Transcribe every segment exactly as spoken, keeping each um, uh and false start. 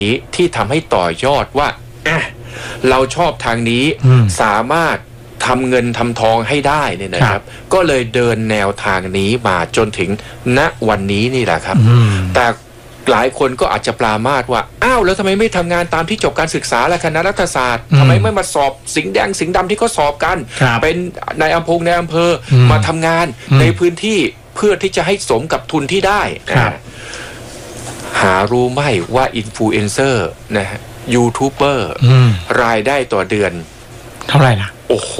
นี้ที่ทำให้ต่อยอดว่าเราชอบทางนี้สามารถทำเงินทำทองให้ได้เนี่ยนะครับก็เลยเดินแนวทางนี้มาจนถึงณวันนี้นี่แหละครับแต่หลายคนก็อาจจะปรามาสว่าอ้าวแล้วทำไมไม่ทำงานตามที่จบการศึกษาและคณะรัฐศาสตร์ทำไมไม่มาสอบสิงห์แดงสิงห์ดำที่เขาสอบกันเป็นนายอำเภอในอำเภอมาทำงานในพื้นที่เพื่อที่จะให้สมกับทุนที่ได้หารู้ไหมว่าอินฟลูเอนเซอร์นะฮะยูทูบเบอร์รายได้ต่อเดือนเท่าไหร่ล่ะโอ้โห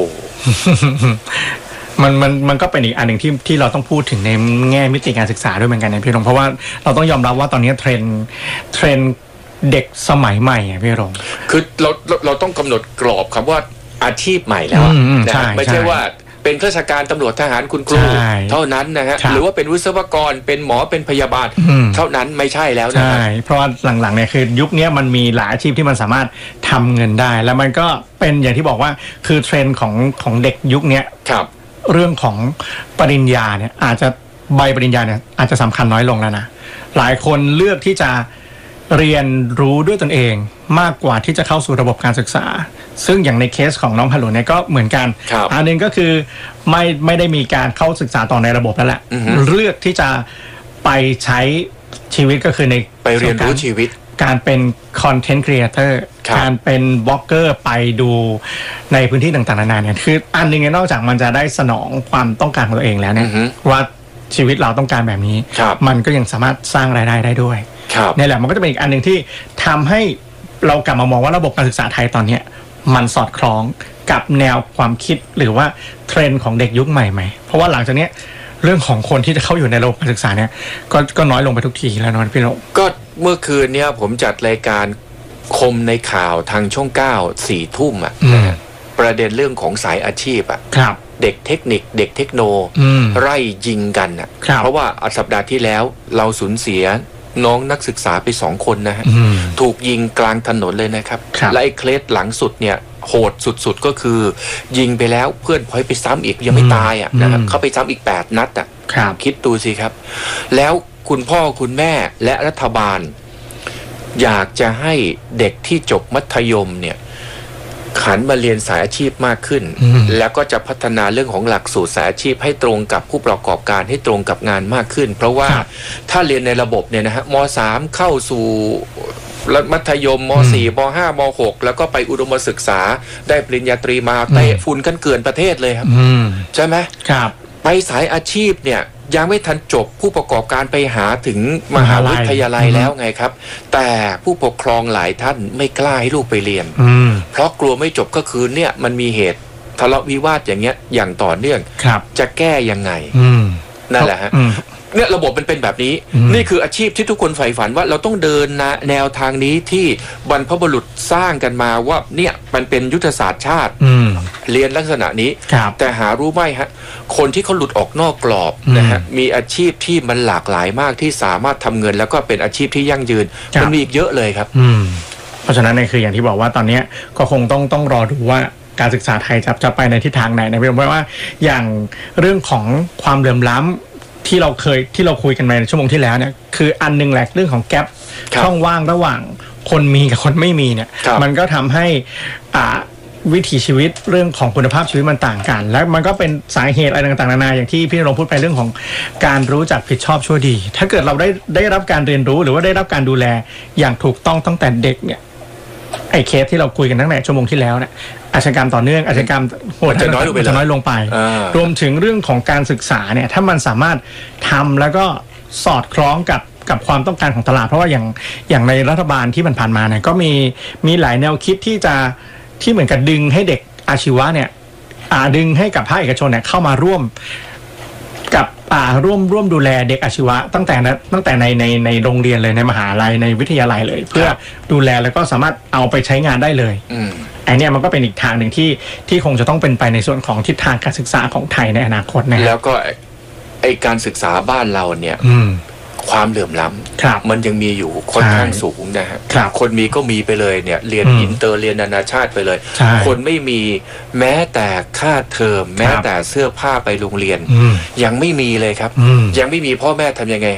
มันมันมันก็เป็นอีกอันหนึ่งที่ที่เราต้องพูดถึงในแง่มิติการศึกษาด้วยเหมือนกันนะพี่รงเพราะว่าเราต้องยอมรับว่าตอนนี้เทรนเทรนเด็กสมัยใหม่อ่ะพี่รงคือเราเราเราต้องกำหนดกรอบคำว่าอาชีพใหม่แล้วนะไม่ใช่ว่าเป็นข้าราชการตำรวจทหารคุณครูเท่านั้นนะฮะหรือว่าเป็นวิศวกรเป็นหมอเป็นพยาบาลเท่านั้นไม่ใช่แล้วนะใช่เพราะว่าหลังๆเนี่ยคือยุคนี้มันมีหลายอาชีพที่มันสามารถทำเงินได้แล้วมันก็เป็นอย่างที่บอกว่าคือเทรนด์ของของเด็กยุคนี้เรื่องของปริญญาเนี่ยอาจจะใบปริญญาเนี่ยอาจจะสำคัญน้อยลงแล้วนะหลายคนเลือกที่จะเรียนรู้ด้วยตนเองมากกว่าที่จะเข้าสู่ระบบการศึกษาซึ่งอย่างในเคสของน้องพาลุเนี่ยก็เหมือนกันอันนึงก็คือไม่ไม่ได้มีการเข้าศึกษาต่อในระบบแล้วแหละเลือกที่จะไปใช้ชีวิตก็คือในไปเรียนรู้ชีวิตการเป็นคอนเทนต์ครีเอเตอร์การเป็นบล็อกเกอร์ไปดูในพื้นที่ต่างๆนานาเนี่ยคืออันนึงนอกจากมันจะได้สนองความต้องการของตัวเองแล้วเนี่ยว่าชีวิตเราต้องการแบบนี้มันก็ยังสามารถสร้างรายได้ได้ด้วยนี่แหละมันก็จะเป็นอีกอันนึงที่ทำให้เรากลับมามองว่าระบบการศึกษาไทยตอนนี้มันสอดคล้องกับแนวความคิดหรือว่าเทรนด์ของเด็กยุคใหม่ไหมเพราะว่าหลังจากนี้เรื่องของคนที่จะเข้าอยู่ในระบบการศึกษาเนี่ยก็ก็น้อยลงไปทุกทีแล้วนะพี่โรก็เมื่อคืนเนี่ยผมจัดรายการคมในข่าวทางช่องเก้าสี่ทุ่มอ่ะนะประเด็นเรื่องของสายอาชีพอ่ะเด็กเทคนิคเด็กเทคโนไล่ยิงกันอ่ะเพราะว่าสัปดาห์ที่แล้วเราสูญเสียน้องนักศึกษาไปสองคนนะฮะถูกยิงกลางถนนเลยนะครับและไอ้เคสหลังสุดเนี่ยโหดสุดๆก็คือยิงไปแล้วเพื่อนพอยไปซ้ำอีกยังไม่ตายอ่ะนะครับเขาไปซ้ำอีกแปดนัดอ่ะคิดดูสิครับแล้วคุณพ่อคุณแม่และรัฐบาลอยากจะให้เด็กที่จบมัธยมเนี่ยขันมาเรียนสายอาชีพมากขึ้นแล้วก็จะพัฒนาเรื่องของหลักสูตรสายอาชีพให้ตรงกับผู้ประกอบการให้ตรงกับงานมากขึ้นเพราะว่าถ้าเรียนในระบบเนี่ยนะฮะม.สาม เข้าสู่มัธยมม.สี่ ม.ห้า ม.หก แล้วก็ไปอุดมศึกษาได้ปริญญาตรีมาเตะฝุ่นกันเกลื่อนประเทศเลยครับใช่ไหมครับไปสายอาชีพเนี่ยยังไม่ทันจบผู้ประกอบการไปหาถึงมหาวิทยาลัยแล้วไงครับแต่ผู้ปกครองหลายท่านไม่กล้าให้ลูกไปเรียนเพราะกลัวไม่จบก็คือเนี่ยมันมีเหตุทะเลาะวิวาทอย่างเงี้ยอย่างต่อเนื่องจะแก้ยังไงนั่นแหละฮะเนี่ยระบบมันเป็นแบบนี้นี่คืออาชีพที่ทุกคนใฝ่ฝันว่าเราต้องเดินแนวทางนี้ที่บรรพบุรุษสร้างกันมาว่าเนี่ยมันเป็นยุทธศาสตร์ชาติเรียนลักษณะนี้แต่หารู้ไหมฮะคนที่เขาหลุดออกนอกกรอบนะฮะมีอาชีพที่มันหลากหลายมากที่สามารถทำเงินแล้วก็เป็นอาชีพที่ยั่งยืนมันมีอีกเยอะเลยครับเพราะฉะนั้นเนี่ยคืออย่างที่บอกว่าตอนนี้ก็คงต้องต้องรอดูว่าการศึกษาไทยจะจะไปในทิศทางไหนนะพี่เพราะว่าอย่างเรื่องของความเหลื่อมล้ำที่เราเคยที่เราคุยกันไปในชั่วโมงที่แล้วเนี่ยคืออันนึงแหละเรื่องของแกปช่องว่างระหว่างคนมีกับคนไม่มีเนี่ยมันก็ทำให้อ่าวิถีชีวิตเรื่องของคุณภาพชีวิตมันต่างกันและมันก็เป็นสาเหตุอะไรต่างๆนานาอย่างที่พี่นรงค์พูดไปเรื่องของการรู้จักผิดชอบชั่วดีถ้าเกิดเราได้ได้รับการเรียนรู้หรือว่าได้รับการดูแลอย่างถูกต้องตั้งแต่เด็กเนี่ยไอ้เคสที่เราคุยกันตั้งแต่ชั่วโมงที่แล้วเนี่ยอาชญากรรมต่อเนื่องอาชญากรรมโหดจะน้อยลงไปจะน้อยลงไปรวมถึงเรื่องของการศึกษาเนี่ยถ้ามันสามารถทำแล้วก็สอดคล้องกับกับความต้องการของตลาดเพราะว่าอย่างอย่างในรัฐบาลที่มันผ่านมาเนี่ยก็มีมีหลายแนวคิดที่จะที่เหมือนกับดึงให้เด็กอาชีวะเนี่ยอ่าดึงให้กับภาคเอกชนเนี่ยเข้ามาร่วมกับอ่าร่วมร่วมดูแลเด็กอาชีวะตั้งแต่นะตั้งแต่ในในในโรงเรียนเลยในมหาลัยในวิทยาลัยเลยเพื่อดูแลแล้วก็สามารถเอาไปใช้งานได้เลยไอ้นี่มันก็เป็นอีกทางหนึ่งที่ที่คงจะต้องเป็นไปในส่วนของทิศทางการศึกษาของไทยในอนาคตนะแล้วก็ไอการศึกษาบ้านเราเนี่ยความเหลื่อมล้ำมันยังมีอยู่ค่อนข้างสูงนะฮะคนมีก็มีไปเลยเนี่ยเรียนอินเตอร์เรียนนานาชาติไปเลยคนไม่มีแม้แต่ค่าเทอมแม้แต่เสื้อผ้าไปโรงเรียนยังไม่มีเลยครับยังไม่มีพ่อแม่ทำยังไงฮะ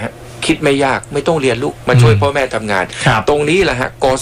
คิดไม่ยากไม่ต้องเรียนลูกมาช่วยพ่อแม่ทำงานตรงนี้แหละฮะก